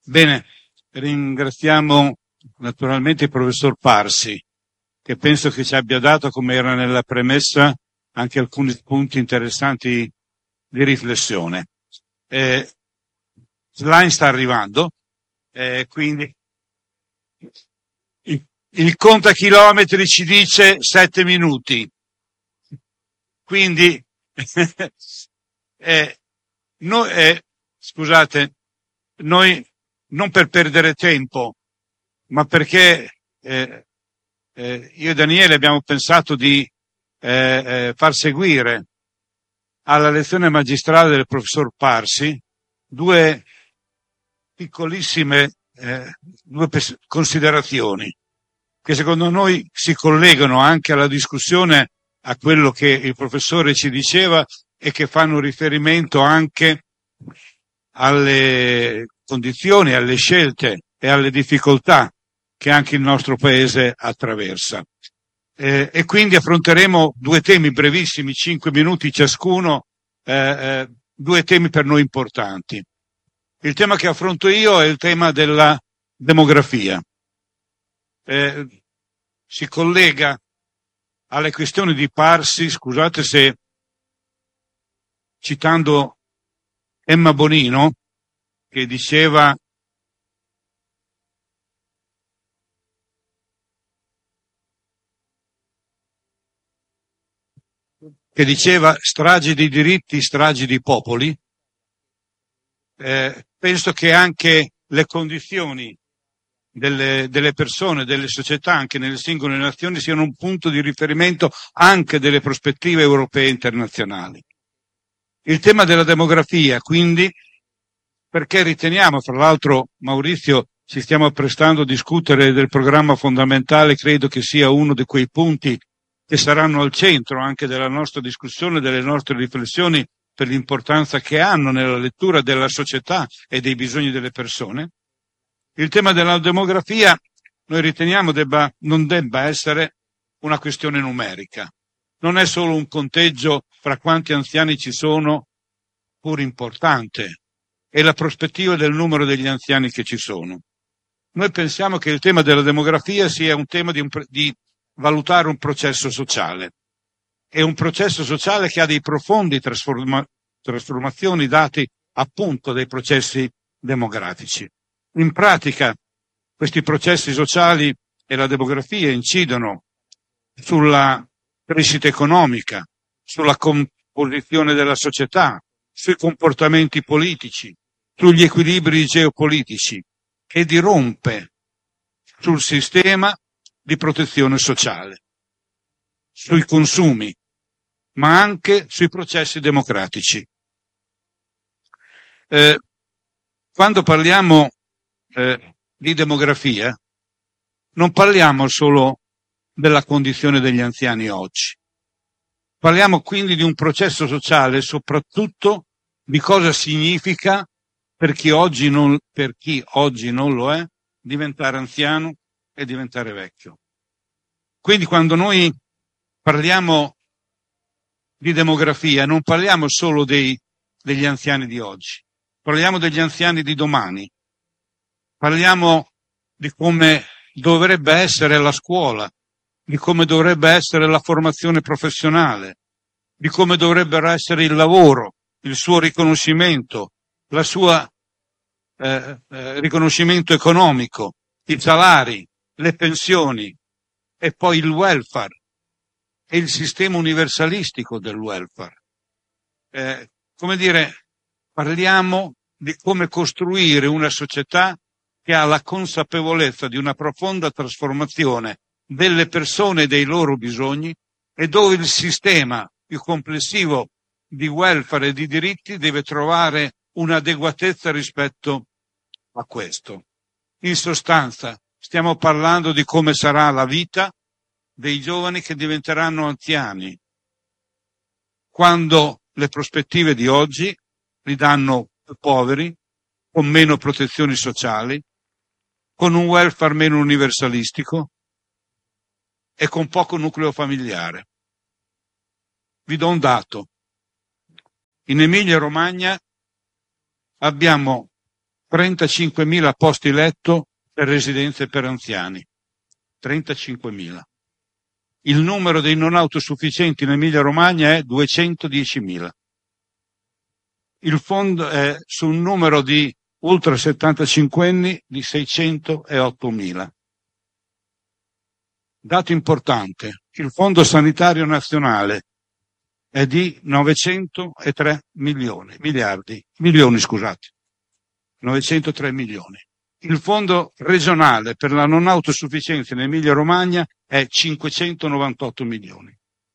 Bene, ringraziamo naturalmente il professor Parsi, che penso che ci abbia dato, come era nella premessa, anche alcuni spunti interessanti di riflessione. Slime sta arrivando, quindi il contachilometri ci dice 7 minuti. Quindi, scusate, noi non per perdere tempo, ma perché io e Daniele abbiamo pensato di far seguire alla lezione magistrale del professor Parsi due piccolissime considerazioni che secondo noi si collegano anche alla discussione, a quello che il professore ci diceva, e che fanno riferimento anche alle condizioni, alle scelte e alle difficoltà che anche il nostro paese attraversa. E quindi affronteremo due temi brevissimi, 5 minuti ciascuno, due temi per noi importanti. Il tema che affronto io è il tema della demografia. Si collega alle questioni di Parsi, scusate se, citando Emma Bonino, che diceva stragi di diritti, stragi di popoli. Penso che anche le condizioni delle persone, delle società, anche nelle singole nazioni, siano un punto di riferimento anche delle prospettive europee e internazionali. Il tema della demografia, quindi, perché riteniamo, fra l'altro, Maurizio, ci stiamo apprestando a discutere del programma fondamentale, credo che sia uno di quei punti che saranno al centro anche della nostra discussione, delle nostre riflessioni, per l'importanza che hanno nella lettura della società e dei bisogni delle persone. Il tema della demografia noi riteniamo non debba essere una questione numerica. Non è solo un conteggio fra quanti anziani ci sono, pur importante, e la prospettiva del numero degli anziani che ci sono. Noi pensiamo che il tema della demografia sia un tema di valutare un processo sociale. È un processo sociale che ha dei profondi trasformazioni dati appunto dai processi demografici. In pratica, questi processi sociali e la demografia incidono sulla crescita economica, sulla composizione della società, sui comportamenti politici, sugli equilibri geopolitici e dirompe sul sistema di protezione sociale, sui consumi, ma anche sui processi democratici. Quando parliamo di demografia, non parliamo solo della condizione degli anziani oggi. Parliamo quindi di un processo sociale, soprattutto di cosa significa per chi oggi non lo è, diventare anziano e diventare vecchio. Quindi quando noi parliamo di demografia, non parliamo solo degli anziani di oggi, parliamo degli anziani di domani. Parliamo di come dovrebbe essere la scuola, di come dovrebbe essere la formazione professionale, di come dovrebbero essere il lavoro, il suo riconoscimento, la sua riconoscimento economico, i salari, le pensioni e poi il welfare e il sistema universalistico del welfare. Parliamo di come costruire una società che ha la consapevolezza di una profonda trasformazione delle persone e dei loro bisogni, e dove il sistema più complessivo di welfare e di diritti deve trovare un'adeguatezza rispetto a questo. In sostanza, stiamo parlando di come sarà la vita dei giovani che diventeranno anziani, quando le prospettive di oggi li danno più poveri, con meno protezioni sociali, con un welfare meno universalistico e con poco nucleo familiare. Vi do un dato. In Emilia-Romagna abbiamo 35.000 posti letto per residenze per anziani. 35.000. Il numero dei non autosufficienti in Emilia-Romagna è 210.000. Il fondo è su un numero di ultra 75enni di 608.000. Dato importante, il Fondo Sanitario Nazionale è di 903 milioni. 903 milioni. Il Fondo regionale per la non autosufficienza in Emilia-Romagna è 598 milioni.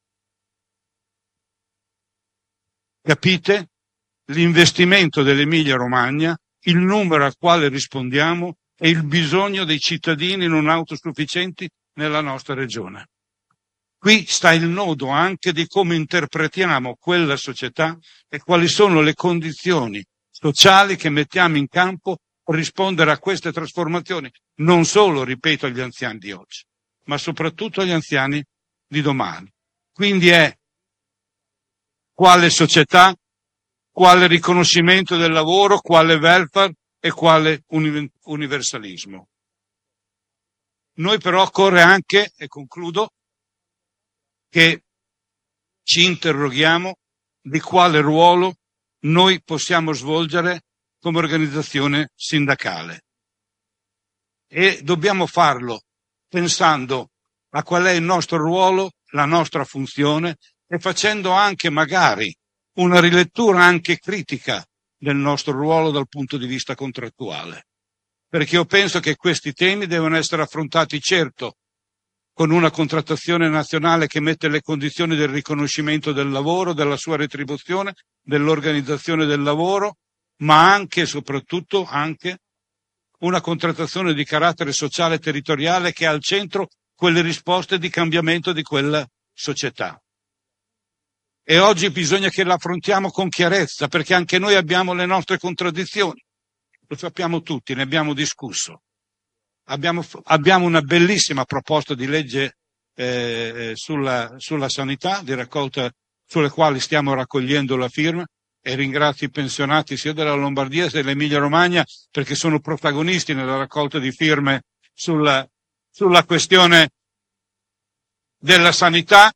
Capite? L'investimento dell'Emilia-Romagna, il numero al quale rispondiamo e il bisogno dei cittadini non autosufficienti nella nostra regione. Qui sta il nodo anche di come interpretiamo quella società e quali sono le condizioni sociali che mettiamo in campo per rispondere a queste trasformazioni, non solo, ripeto, agli anziani di oggi, ma soprattutto agli anziani di domani. Quindi è quale società, quale riconoscimento del lavoro, quale welfare e quale universalismo. Noi però occorre anche, e concludo, che ci interroghiamo di quale ruolo noi possiamo svolgere come organizzazione sindacale. E dobbiamo farlo pensando a qual è il nostro ruolo, la nostra funzione e facendo anche magari una rilettura anche critica del nostro ruolo dal punto di vista contrattuale. Perché io penso che questi temi devono essere affrontati, certo, con una contrattazione nazionale che mette le condizioni del riconoscimento del lavoro, della sua retribuzione, dell'organizzazione del lavoro, ma anche e soprattutto anche una contrattazione di carattere sociale e territoriale che ha al centro quelle risposte di cambiamento di quella società. E oggi bisogna che la affrontiamo con chiarezza, perché anche noi abbiamo le nostre contraddizioni. Lo sappiamo tutti, ne abbiamo discusso. Abbiamo una bellissima proposta di legge sulla sanità, di raccolta, sulle quali stiamo raccogliendo la firma, e ringrazio i pensionati sia della Lombardia sia dell'Emilia Romagna perché sono protagonisti nella raccolta di firme sulla questione della sanità,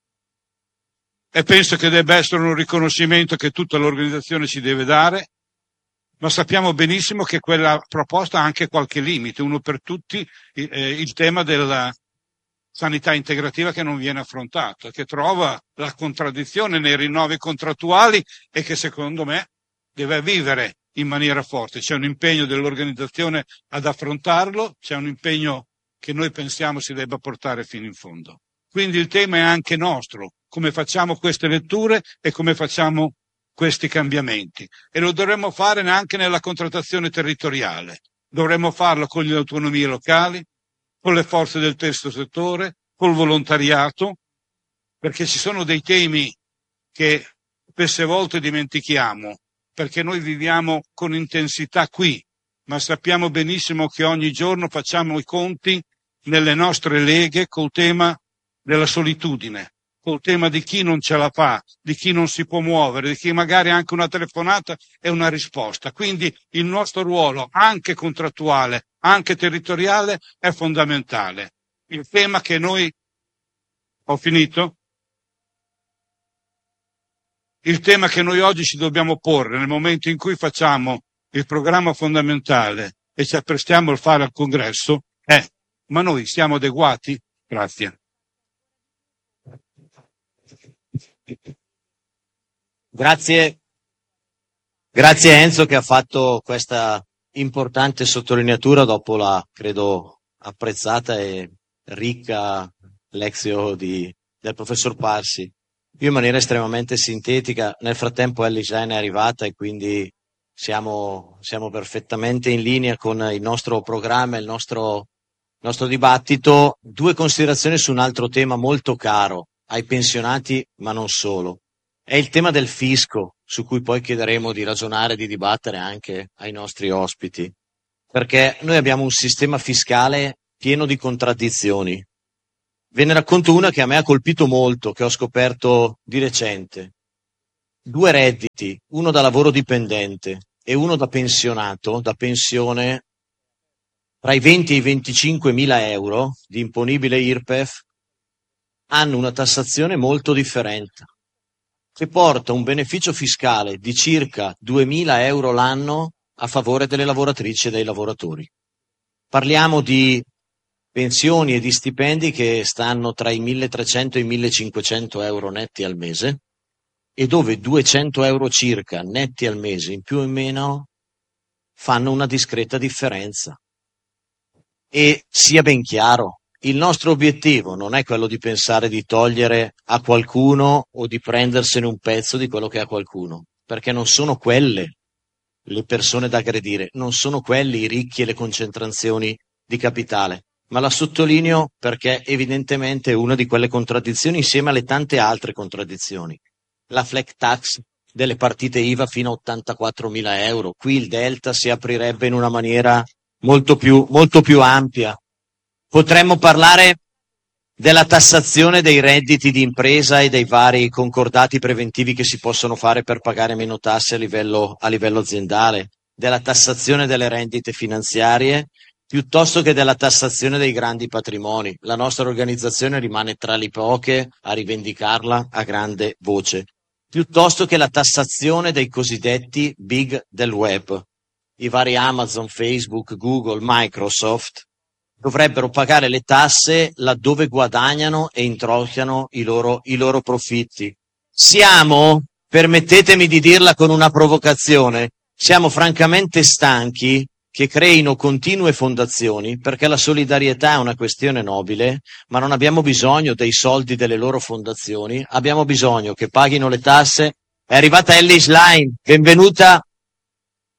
e penso che debba essere un riconoscimento che tutta l'organizzazione ci deve dare. Ma sappiamo benissimo che quella proposta ha anche qualche limite, uno per tutti, il tema della sanità integrativa che non viene affrontato, che trova la contraddizione nei rinnovi contrattuali e che secondo me deve vivere in maniera forte. C'è un impegno dell'organizzazione ad affrontarlo, c'è un impegno che noi pensiamo si debba portare fino in fondo. Quindi il tema è anche nostro, come facciamo queste letture e come facciamo questi cambiamenti, e lo dovremmo fare anche nella contrattazione territoriale. Dovremmo farlo con le autonomie locali, con le forze del terzo settore, col volontariato, perché ci sono dei temi che spesse volte dimentichiamo, perché noi viviamo con intensità qui, ma sappiamo benissimo che ogni giorno facciamo i conti nelle nostre leghe col tema della solitudine, col tema di chi non ce la fa, di chi non si può muovere, di chi magari anche una telefonata è una risposta. Quindi il nostro ruolo, anche contrattuale, anche territoriale, è fondamentale. Il tema che noi... Ho finito? Il tema che noi oggi ci dobbiamo porre nel momento in cui facciamo il programma fondamentale e ci apprestiamo a fare al congresso è: ma noi siamo adeguati? Grazie. Grazie Enzo che ha fatto questa importante sottolineatura dopo la, credo, apprezzata e ricca lezione del professor Parsi. Io in maniera estremamente sintetica, nel frattempo Ellie Jen è arrivata e quindi siamo perfettamente in linea con il nostro programma, il nostro dibattito. Due considerazioni su un altro tema molto caro ai pensionati, ma non solo. È il tema del fisco, su cui poi chiederemo di ragionare, di dibattere anche ai nostri ospiti, perché noi abbiamo un sistema fiscale pieno di contraddizioni. Ve ne racconto una che a me ha colpito molto, che ho scoperto di recente. 2 redditi, uno da lavoro dipendente e uno da pensionato, da pensione, tra i 20 e i 25.000 euro di imponibile IRPEF, hanno una tassazione molto differente, che porta un beneficio fiscale di circa 2.000 euro l'anno a favore delle lavoratrici e dei lavoratori. Parliamo di pensioni e di stipendi che stanno tra i 1.300 e i 1.500 euro netti al mese, e dove 200 euro circa netti al mese, in più o in meno, fanno una discreta differenza. E sia ben chiaro, il nostro obiettivo non è quello di pensare di togliere a qualcuno o di prendersene un pezzo di quello che ha qualcuno, perché non sono quelle le persone da aggredire, non sono quelli i ricchi e le concentrazioni di capitale, ma la sottolineo perché evidentemente è una di quelle contraddizioni insieme alle tante altre contraddizioni. La flat tax delle partite IVA fino a 84.000 euro, qui il delta si aprirebbe in una maniera molto più ampia. Potremmo parlare della tassazione dei redditi di impresa e dei vari concordati preventivi che si possono fare per pagare meno tasse a livello aziendale, della tassazione delle rendite finanziarie, piuttosto che della tassazione dei grandi patrimoni. La nostra organizzazione rimane tra le poche a rivendicarla a grande voce, piuttosto che la tassazione dei cosiddetti big del web. I vari Amazon, Facebook, Google, Microsoft dovrebbero pagare le tasse laddove guadagnano e introitano i loro profitti. Siamo, permettetemi di dirla con una provocazione, siamo francamente stanchi che creino continue fondazioni, perché la solidarietà è una questione nobile, ma non abbiamo bisogno dei soldi delle loro fondazioni, abbiamo bisogno che paghino le tasse. È arrivata Ellie Schlein, benvenuta